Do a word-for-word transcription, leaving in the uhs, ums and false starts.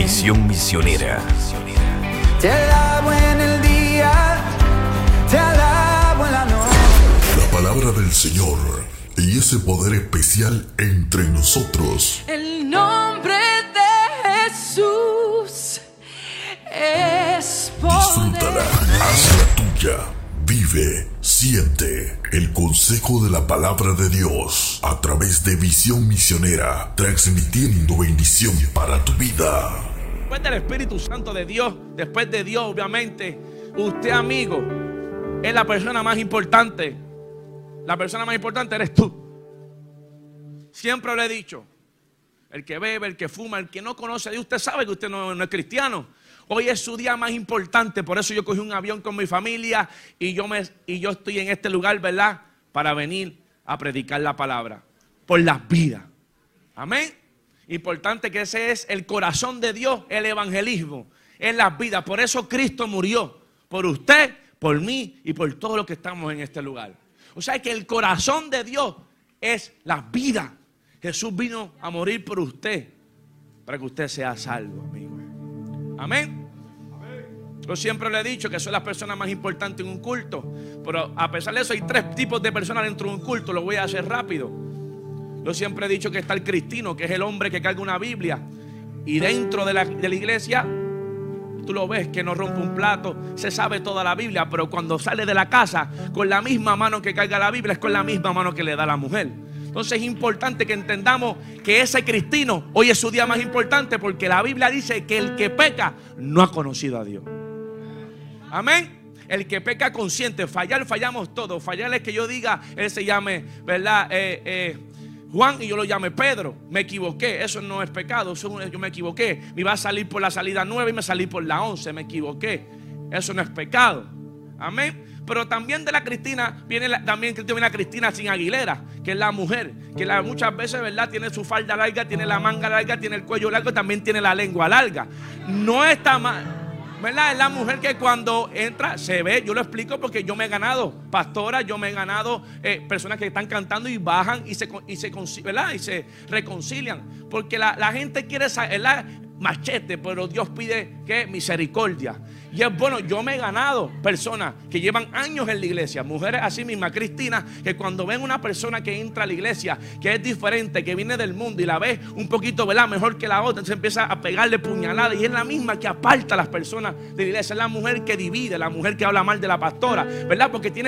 Visión Misionera. Te alabo en el día, te alabo en la noche. La palabra del Señor y ese poder especial entre nosotros. El nombre de Jesús es poder. Disfrútala, hazla tuya. Vive, siente el consejo de la palabra de Dios a través de Visión Misionera, transmitiendo bendición para tu vida. Después del Espíritu Santo de Dios, después de Dios, obviamente, usted, amigo, es la persona más importante. La persona más importante eres tú. Siempre lo he dicho. El que bebe, el que fuma, el que no conoce a Dios, usted sabe que usted no, no es cristiano. Hoy es su día más importante, por eso yo cogí un avión con mi familia y yo, me, y yo estoy en este lugar, ¿verdad? Para venir a predicar la palabra, por las vidas. Amén. Importante que ese es el corazón de Dios, el evangelismo, en las vidas. Por eso Cristo murió, por usted, por mí y por todos los que estamos en este lugar. O sea que el corazón de Dios es las vidas. Jesús vino a morir por usted, para que usted sea salvo, amigo. Amén. Yo siempre le he dicho que soy la persona más importante en un culto, pero a pesar de eso hay tres tipos de personas dentro de un culto. Lo voy a hacer rápido. Yo siempre he dicho que está el cristino, que es el hombre que carga una Biblia, y dentro de la, de la iglesia tú lo ves que no rompe un plato, se sabe toda la Biblia, pero cuando sale de la casa con la misma mano que carga la Biblia es con la misma mano que le da la mujer. Entonces es importante que entendamos que ese cristino hoy es su día más importante, porque la Biblia dice que el que peca no ha conocido a Dios. Amén. El que peca consciente, fallar, fallamos todos. Fallar es que yo diga, él se llame, ¿verdad? Eh, eh, Juan y yo lo llame Pedro. Me equivoqué, eso no es pecado, eso, yo me equivoqué. Me iba a salir por la salida nueve y me salí por la once, me equivoqué. Eso no es pecado. Amén. Pero también de la Cristina viene la, también viene la Cristina sin Aguilera, que es la mujer, que la, muchas veces, ¿verdad? Tiene su falda larga, tiene la manga larga, tiene el cuello largo, también tiene la lengua larga. No está mal, ¿verdad? Es la mujer que cuando entra se ve. Yo lo explico porque yo me he ganado pastoras, yo me he ganado eh, personas que están cantando y bajan y se, y se, ¿verdad? Y se reconcilian, porque la, la gente quiere saber, machete, pero Dios pide que misericordia. Y es bueno, yo me he ganado personas que llevan años en la iglesia, mujeres así mismas, Cristina, que cuando ven una persona que entra a la iglesia, que es diferente, que viene del mundo y la ve un poquito, ¿verdad?, mejor que la otra, entonces empieza a pegarle puñaladas, y es la misma que aparta a las personas de la iglesia. Es la mujer que divide, la mujer que habla mal de la pastora, ¿verdad? Porque tiene